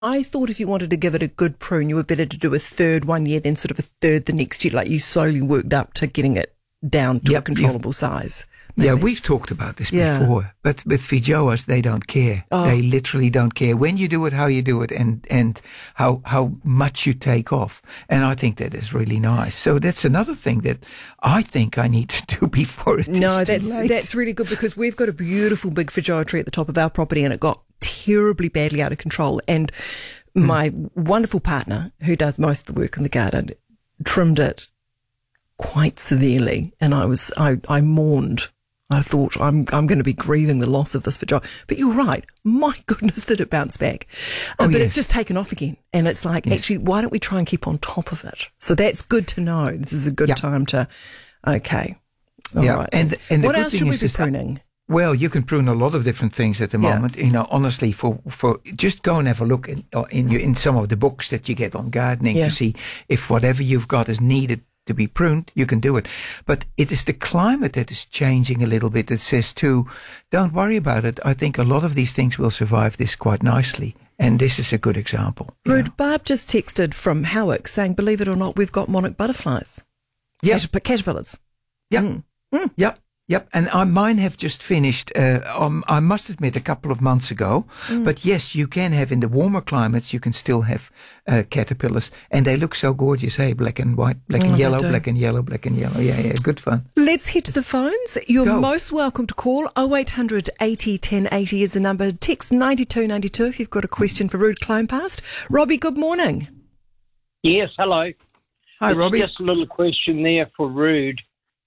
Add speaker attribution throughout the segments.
Speaker 1: I thought if you wanted to give it a good prune, you were better to do a third one year than sort of a third the next year. Like you slowly worked up to getting it down to a controllable size. Maybe.
Speaker 2: Yeah, we've talked about this before, but with Feijoas, they don't care. Oh. They literally don't care when you do it, how you do it, and how much you take off. And I think that is really nice. So that's another thing that I think I need to do before it is too late.
Speaker 1: That's really good, because we've got a beautiful big Feijoa tree at the top of our property, and it got terribly badly out of control. And my wonderful partner, who does most of the work in the garden, trimmed it quite severely, and I mourned. I thought, I'm going to be grieving the loss of this Feijoa. But you're right. My goodness, did it bounce back. But it's just taken off again. And it's like, actually, why don't we try and keep on top of it? So that's good to know. This is a good time to, okay. All right.
Speaker 2: And
Speaker 1: what else should we be pruning?
Speaker 2: Well, you can prune a lot of different things at the moment. You know, honestly, for just go and have a look in some of the books that you get on gardening to see if whatever you've got is needed to be pruned, you can do it. But it is the climate that is changing a little bit that says too, don't worry about it. I think a lot of these things will survive this quite nicely. And this is a good example.
Speaker 1: Rude, Barb just texted from Howick saying, believe it or not, we've got monarch butterflies. Caterpillars.
Speaker 2: Yep. Yep, and mine have just finished, I must admit, a couple of months ago. But yes, you can have, in the warmer climates, you can still have caterpillars. And they look so gorgeous, hey, black and white, black and yellow, black and yellow, black and yellow. Yeah, good fun.
Speaker 1: Let's head to the phones. You're most welcome to call. 0800 80 1080 is the number. Text 9292 if you've got a question for Rude Climbpast. Robbie, good morning.
Speaker 3: Yes, hello.
Speaker 2: Hi, Robbie.
Speaker 3: Just a little question there for Rude.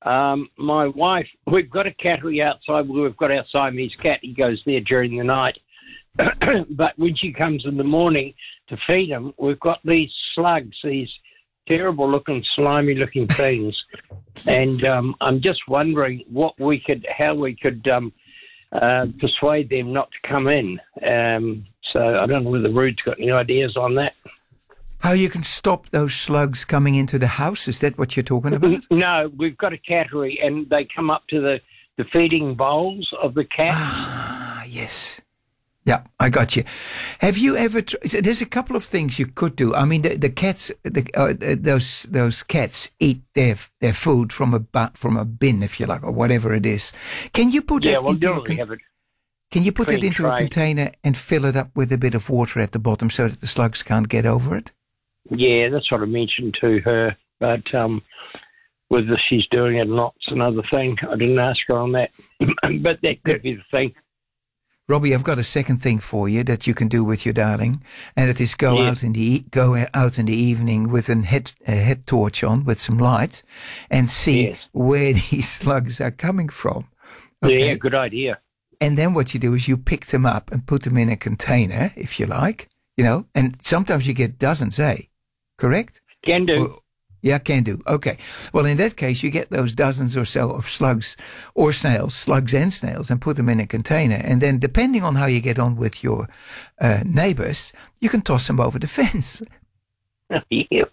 Speaker 3: My wife, we've got a cattery outside. We've got our Siamese cat. He goes there during the night. But when she comes in the morning to feed him, we've got these slugs, these terrible-looking, slimy-looking things. And I'm just wondering how we could persuade them not to come in. So I don't know whether Rude's got any ideas on that.
Speaker 2: How you can stop those slugs coming into the house? Is that what you're talking about?
Speaker 3: No, we've got a cattery, and they come up to the feeding bowls of the cat.
Speaker 2: Ah, yes. Yeah, I got you. Have you ever? There's a couple of things you could do. I mean, the cats, those cats eat their food from a bin, if you like, or whatever it is. Can you put it into Can you put it into a container and fill it up with a bit of water at the bottom so that the slugs can't get over it?
Speaker 3: Yeah, that's what I mentioned to her, but whether she's doing it or not's another thing. I didn't ask her on that, but that could be the thing.
Speaker 2: Robbie, I've got a second thing for you that you can do with your darling, and it is go out in the evening with a head torch on with some light and see where these slugs are coming from. Okay?
Speaker 3: Yeah, good idea.
Speaker 2: And then what you do is you pick them up and put them in a container, if you like, and sometimes you get dozens, correct?
Speaker 3: Can do.
Speaker 2: Yeah, can do. Okay. Well, in that case, you get those dozens or so of slugs or snails, slugs and snails, and put them in a container. And then depending on how you get on with your neighbors, you can toss them over the fence.
Speaker 3: Yeah,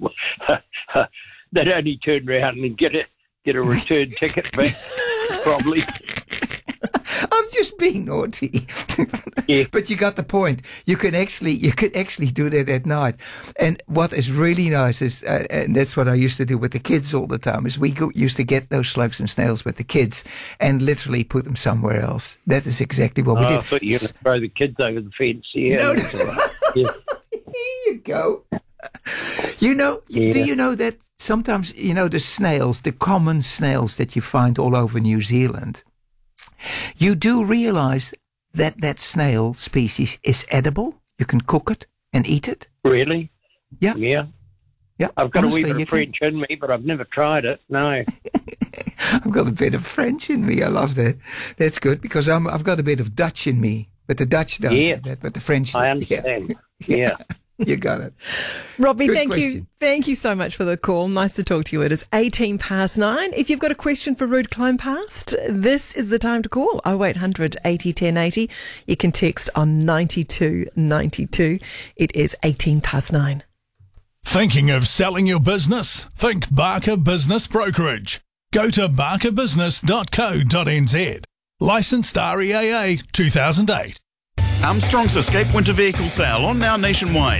Speaker 3: they'd only turn around and get a return ticket back, probably.
Speaker 2: I'm just being naughty. Yeah. But you got the point. You could actually do that at night. And what is really nice is, and that's what I used to do with the kids all the time, is we used to get those slugs and snails with the kids and literally put them somewhere else. That is exactly what we did.
Speaker 3: I thought you were going to throw the kids over the fence. Yeah.
Speaker 2: No. Yeah. Here you go. Do you know that sometimes, the snails, the common snails that you find all over New Zealand, you do realize that snail species is edible? You can cook it and eat it?
Speaker 3: Really?
Speaker 2: Yeah.
Speaker 3: Yeah.
Speaker 2: Yeah.
Speaker 3: I've got a wee bit of French in me, but I've never tried it. No.
Speaker 2: I've got a bit of French in me. I love that. That's good because I've got a bit of Dutch in me. But the Dutch don't do that, but the French do.
Speaker 3: I understand. Yeah.
Speaker 2: You got it.
Speaker 1: Robbie, thank you. Thank you so much for the call. Nice to talk to you. It is 9:18. If you've got a question for Rude Climbpast, this is the time to call. 0800 80 1080. You can text on 9292. It is 9:18.
Speaker 4: Thinking of selling your business? Think Barker Business Brokerage. Go to barkerbusiness.co.nz. Licensed REAA 2008.
Speaker 5: Armstrong's Escape Winter Vehicle Sale on now nationwide.